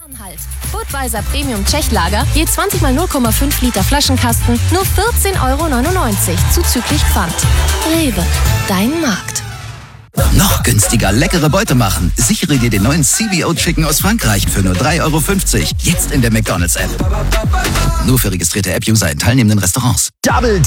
Anhalt. Budweiser Premium Tschechlager, je 20 mal 0,5 Liter Flaschenkasten, nur 14,99 € zuzüglich Pfand. Rewe, dein Markt. Noch günstiger leckere Beute machen. Sichere dir den neuen CBO Chicken aus Frankreich für nur 3,50 €. Jetzt in der McDonald's App. Nur für registrierte App-User in teilnehmenden Restaurants. Double